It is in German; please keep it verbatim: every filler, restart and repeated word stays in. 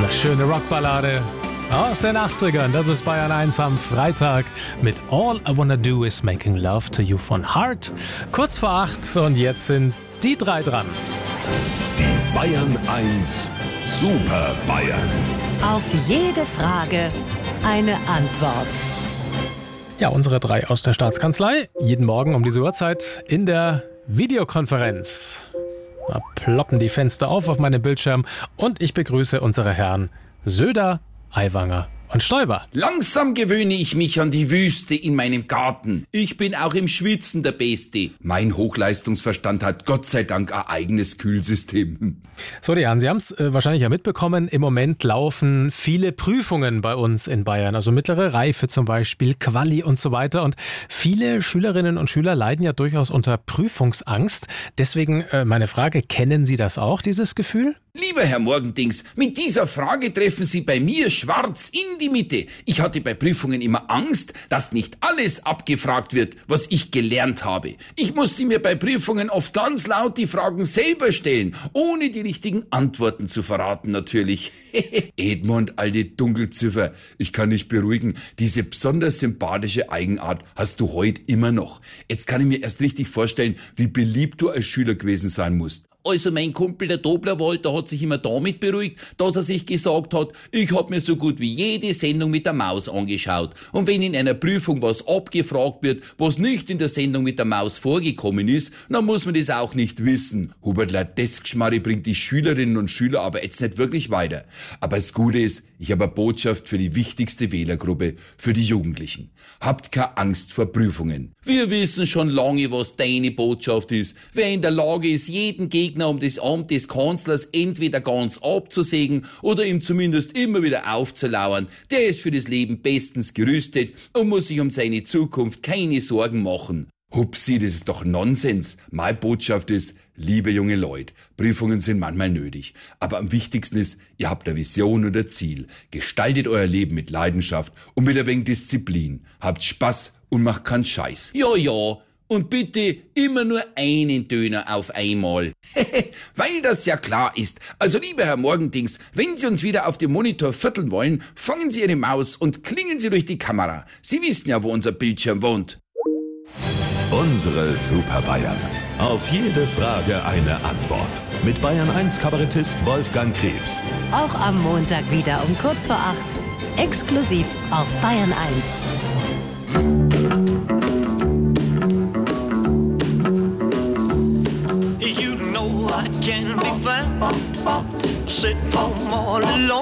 Eine schöne Rockballade aus den achtzigern. Das ist Bayern eins am Freitag mit All I Wanna Do Is Making Love to You von Heart. Kurz vor acht und jetzt sind die drei dran. Die Bayern eins Super Bayern. Auf jede Frage eine Antwort. Ja, unsere drei aus der Staatskanzlei. Jeden Morgen um diese Uhrzeit in der Videokonferenz. Da ploppen die Fenster auf auf meinem Bildschirm und ich begrüße unsere Herren Söder, Aiwanger und Stoiber. Langsam gewöhne ich mich an die Wüste in meinem Garten. Ich bin auch im Schwitzen der Beste. Mein Hochleistungsverstand hat Gott sei Dank ein eigenes Kühlsystem. So, die Herren, Sie haben es äh, wahrscheinlich ja mitbekommen. Im Moment laufen viele Prüfungen bei uns in Bayern. Also mittlere Reife zum Beispiel, Quali und so weiter. Und viele Schülerinnen und Schüler leiden ja durchaus unter Prüfungsangst. Deswegen äh, meine Frage, kennen Sie das auch, dieses Gefühl? Lieber Herr Morgendings, mit dieser Frage treffen Sie bei mir schwarz in die Mitte. Ich hatte bei Prüfungen immer Angst, dass nicht alles abgefragt wird, was ich gelernt habe. Ich musste mir bei Prüfungen oft ganz laut die Fragen selber stellen, ohne die richtigen Antworten zu verraten natürlich. Edmund, alte Dunkelziffer, ich kann dich beruhigen, diese besonders sympathische Eigenart hast du heute immer noch. Jetzt kann ich mir erst richtig vorstellen, wie beliebt du als Schüler gewesen sein musst. Also mein Kumpel der Doblerwald, der hat sich immer damit beruhigt, dass er sich gesagt hat, ich hab mir so gut wie jede Sendung mit der Maus angeschaut. Und wenn in einer Prüfung was abgefragt wird, was nicht in der Sendung mit der Maus vorgekommen ist, dann muss man das auch nicht wissen. Hubertler, das Geschmarri bringt die Schülerinnen und Schüler aber jetzt nicht wirklich weiter. Aber das Gute ist, ich habe eine Botschaft für die wichtigste Wählergruppe, für die Jugendlichen. Habt keine Angst vor Prüfungen. Wir wissen schon lange, was deine Botschaft ist. Wer in der Lage ist, jeden Gegner um das Amt des Kanzlers entweder ganz abzusägen oder ihm zumindest immer wieder aufzulauern, der ist für das Leben bestens gerüstet und muss sich um seine Zukunft keine Sorgen machen. Hupsi, das ist doch Nonsens. Meine Botschaft ist, liebe junge Leute, Prüfungen sind manchmal nötig. Aber am wichtigsten ist, ihr habt eine Vision und ein Ziel. Gestaltet euer Leben mit Leidenschaft und mit ein wenig Disziplin. Habt Spaß und macht keinen Scheiß. Ja, ja. Und bitte immer nur einen Döner auf einmal. Weil das ja klar ist. Also lieber Herr Morgendings, wenn Sie uns wieder auf dem Monitor vierteln wollen, fangen Sie Ihre Maus und klingen Sie durch die Kamera. Sie wissen ja, wo unser Bildschirm wohnt. Unsere Super Bayern. Auf jede Frage eine Antwort. Mit Bayern eins Kabarettist Wolfgang Krebs. Auch am Montag wieder um kurz vor acht. Exklusiv auf Bayern eins. You know I can't be found sitting home all alone.